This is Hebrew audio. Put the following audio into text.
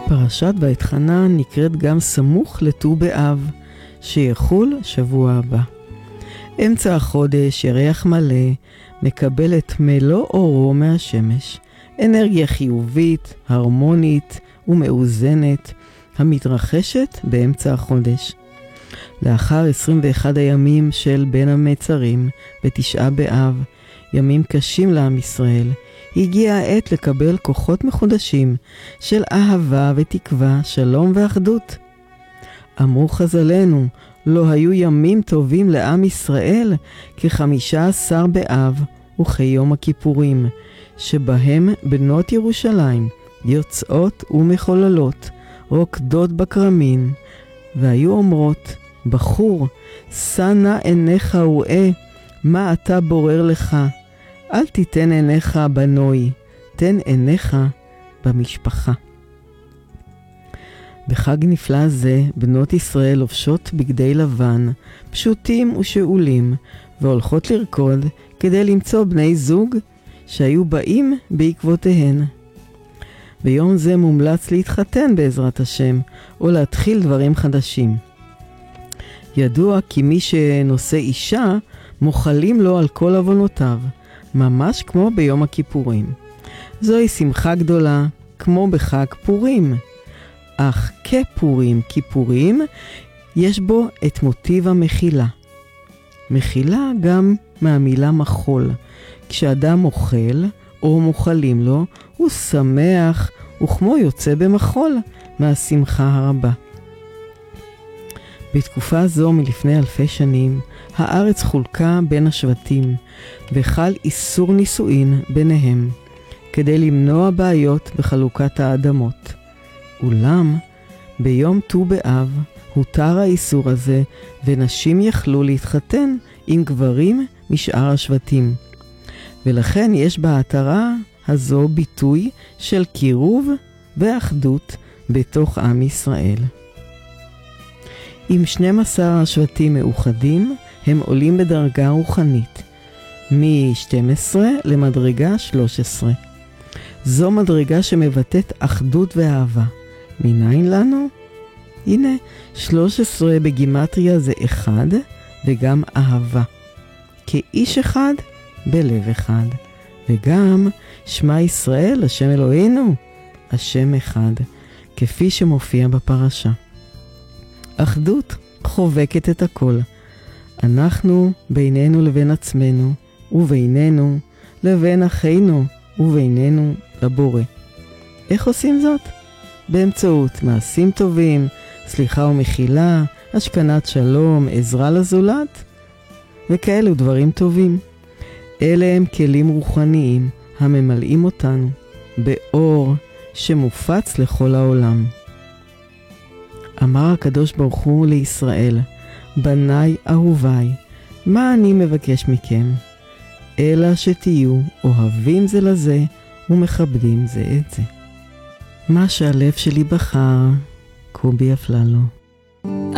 פרשת ואתחנן נקראת גם סמוך לט"ו באב, שיחול שבוע הבא. אמצע החודש, ירח מלא, מקבל את מלוא אורו מהשמש. אנרגיה חיובית, הרמונית ומאוזנת, המתרחשת באמצע החודש. לאחר 21 הימים של בין המצרים בתשעה באב, ימים קשים לעם ישראל, הגיעה העת לקבל כוחות מחודשים של אהבה ותקווה, שלום ואחדות. אמרו חז"לנו, לא היו ימים טובים לעם ישראל כ15 באב וכיום הכיפורים, שבהם בנות ירושלים יוצאות ומחוללות, רוקדות בקרמין, והיו אומרות, בחור, שא נא עיניך וראה, מה אתה בורר לך? אל תיתן עיניך בנוי, תן עיניך במשפחה. בחג נפלא זה, בנות ישראל לובשות בגדי לבן, פשוטים ושאולים, והולכות לרקוד כדי למצוא בני זוג שהיו באים בעקבותיהן. ביום זה מומלץ להתחתן בעזרת השם, או להתחיל דברים חדשים. ידוע כי מי שנושא אישה, מוחלים לו על כל עוונותיו, ממש כמו ביום הכיפורים. זוהי שמחה גדולה, כמו בחג פורים. אך כפורים, כיפורים, יש בו את מוטיב המחילה. מחילה גם מהמילה מחול. כשאדם אוכל או מוחלים לו, הוא שמח וכמו יוצא במחול מהשמחה הרבה. בתקופה זו מלפני אלפי שנים, הארץ חולקה בין השבטים, וחל איסור נישואין ביניהם, כדי למנוע בעיות בחלוקת האדמות. אולם, ביום ט"ו באב הותר האיסור הזה, ונשים יכלו להתחתן עם גברים משאר השבטים. ולכן יש בהתרה הזו ביטוי של קירוב ואחדות בתוך עם ישראל. אם 12 השבטים מאוחדים, הם עולים בדרגה רוחנית, מ-12 למדרגה 13. זו מדרגה שמבטאת אחדות ואהבה. מניין לנו? הנה, 13 בגימטריה זה אחד, וגם אהבה. כאיש אחד, בלב אחד. וגם שמע ישראל, השם אלוהינו, השם אחד, כפי שמופיע בפרשה. אחדות חובקת את הכל. אנחנו בינינו לבין עצמנו, ובינינו לבין אחינו, ובינינו לבורא. איך עושים זאת? באמצעות מעשים טובים, סליחה ומחילה, השכנת שלום, עזרה לזולת, וכאלו דברים טובים. אלה הם כלים רוחניים הממלאים אותנו באור שמופץ לכל העולם. אמר הקדוש ברוך הוא לישראל, בניי אהוביי, מה אני מבקש מכם? אלא שתהיו אוהבים זה לזה ומכבדים זה את זה. מה שהלב שלי בחר, קובי אפללו.